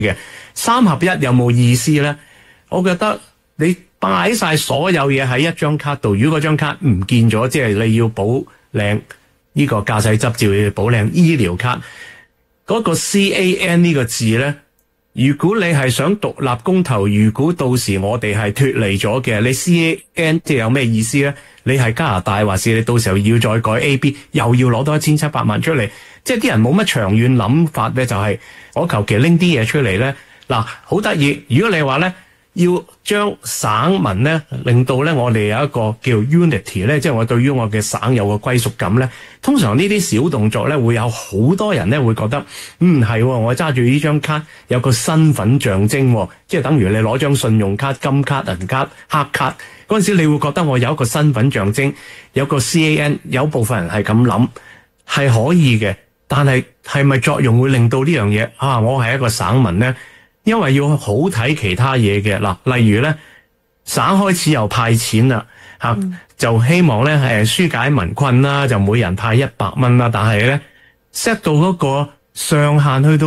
嘅。3合1有冇意思咧？我覺得你擺晒所有嘢喺一張卡度，如果嗰張卡唔見咗，即係你要補領呢個駕駛執照，要補領醫療卡，嗰個 CAN 呢個字咧，如果你係想獨立公投，如果到時我哋係脫離咗嘅，你 CAN 即係有咩意思咧？你係加拿大，還是你到時候要再改 AB， 又要攞多1700萬出嚟？即係啲人冇乜長遠諗法咧，就係我求其拎啲嘢出嚟咧。嗱，好得意！如果你話咧要將省民咧令到咧我哋有一個叫 unity 咧，即係我對於我嘅省有個歸屬感咧，通常呢啲小動作咧會有好多人咧會覺得係我揸住呢張卡有個身份象徵，即係等於你攞張信用卡、金卡、銀卡、黑卡嗰陣時，你會覺得我有一個身份象徵，有個 CAN， 有部分人係咁諗係可以嘅，但係係咪作用會令到呢樣嘢我係一個省民咧？因為要好睇其他嘢嘅嗱，例如咧省開始又派錢啦就希望咧紓解民困啦，就每人派100蚊啦，但係咧 set 到嗰個上限去到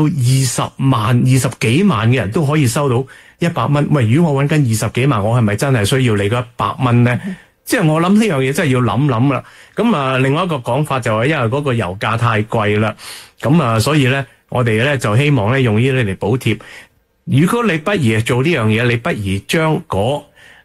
20幾萬嘅人都可以收到100蚊。喂，如果我搵緊20幾萬，我係咪真係需要你嗰100蚊咧？即係我諗呢樣嘢真係要諗啦。咁另外一個講法就係因為嗰個油價太貴啦，咁所以咧我哋咧就希望咧用呢啲嚟補貼。如果你不如做呢樣嘢，你不如將嗰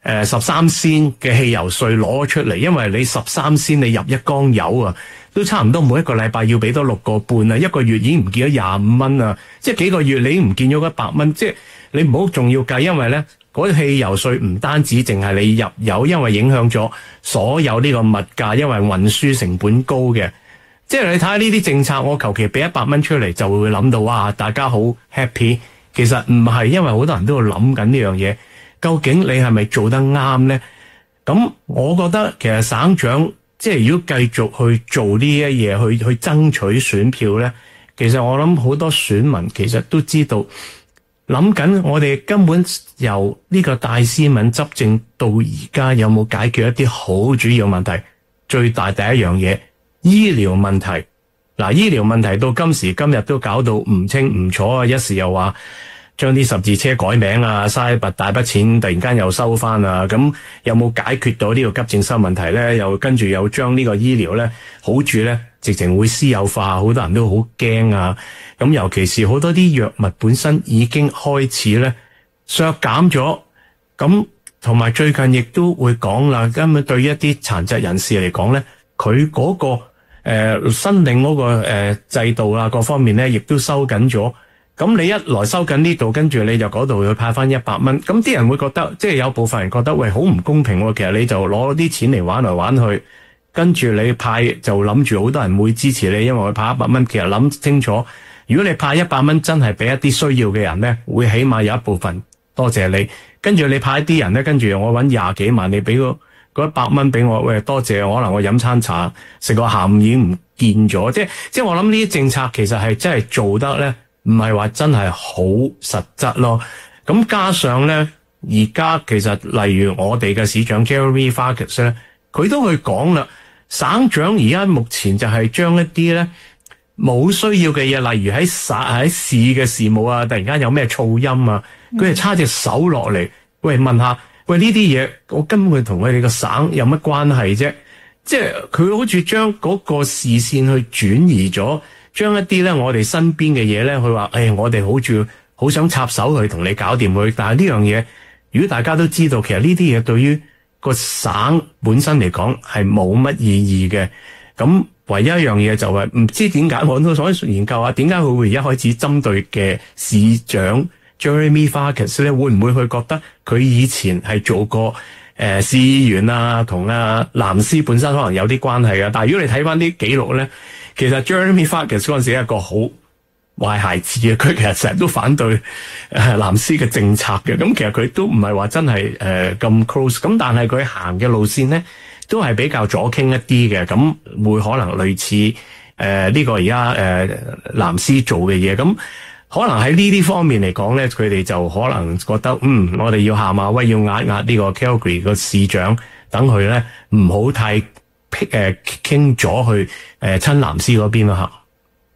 13仙嘅汽油稅攞出嚟，因為你13仙你入一缸油都差唔多每一個禮拜要俾多6個半一個月已經唔見咗25蚊啊！即係幾個月你已經唔見咗100蚊，即係你唔好仲要計，因為咧嗰汽油稅唔單止淨係你入油，因為影響咗所有呢個物價，因為運輸成本高嘅。即係你睇下呢啲政策，我求其俾100蚊出嚟就會諗到哇，大家好 happy。其實唔係，因為好多人都會諗緊呢樣嘢，究竟你係咪做得啱呢？咁我覺得其實省長即係如果繼續去做呢一嘢，去爭取選票呢，其實我諗好多選民其實都知道，諗緊我哋根本由呢個戴思敏執政到而家有冇解決一啲好主要問題？最大第一樣嘢，醫療問題。嗱，醫療問題到今時今日都搞到唔清唔楚一時又話將啲十字車改名嘥一筆大筆錢，突然間又收翻咁有冇解決到呢個急症室問題咧？又跟住又將呢個醫療咧好處咧，直情會私有化，好多人都好驚咁尤其是好多啲藥物本身已經開始咧削減咗，咁同埋最近亦都會講啦，根本對於一啲殘疾人士嚟講咧，佢嗰個申領嗰個制度各方面咧，亦都收緊咗。咁你一來收緊呢度，跟住你就嗰度要派翻100蚊，咁啲人會覺得，即係有部分人覺得，喂，好唔公平喎。其實你就攞啲錢嚟玩來玩去，跟住你派就諗住好多人會支持你，因為我派100蚊。其實諗清楚，如果你派100蚊真係俾一啲需要嘅人咧，會起碼有一部分多謝你。跟住你派一啲人咧，跟住我搵20幾萬，你俾嗰100蚊俾我，喂，多謝，可能我飲餐茶食個下午已經唔見咗。即係我諗呢啲政策其實係真係做得咧，唔係話真係好實質咯。咁加上咧，而家其實例如我哋嘅市長 Jeremy Farkas 咧，佢都去講啦，省長而家目前就係將一啲咧冇需要嘅嘢，例如喺市嘅事務突然間有咩噪音佢係叉隻手落嚟，喂，問下，喂，呢啲嘢我根本同佢哋個省有乜關係啫？即係佢好似將嗰個視線去轉移咗，將一啲咧我哋身邊嘅嘢咧，佢話我哋好想插手去同你搞掂佢。但係呢樣嘢，如果大家都知道，其實呢啲嘢對於個省本身嚟講係冇乜意義嘅。咁唯一一樣嘢就係唔知點解，我都想研究下點解佢會而家開始針對嘅市長 Jeremy Farkas 咧，會唔會佢覺得佢以前係做過市議員同藍絲本身可能有啲關係嘅？但係如果你睇翻啲記錄咧，其實 Jeremy Farkas 嗰陣時係一個好壞孩子嘅，佢其實成日都反對藍絲嘅政策嘅。咁其實佢都唔係話真係咁 close， 咁但係佢行嘅路線咧都係比較左傾一啲嘅，咁會可能類似呢個而家藍絲做嘅嘢。咁可能喺呢啲方面嚟講咧，佢哋就可能覺得我哋要下馬威，要壓呢個 Calgary 個市長，等佢咧唔好太傾咗去親藍絲嗰邊咯吓。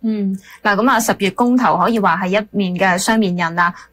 嗱咁啊，10月公投可以話係一面嘅雙面刃啦。